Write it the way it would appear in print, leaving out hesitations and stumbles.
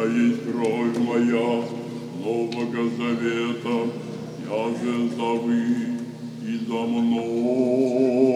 есть кровь моя, Нового Завета, яже за вы и за мной.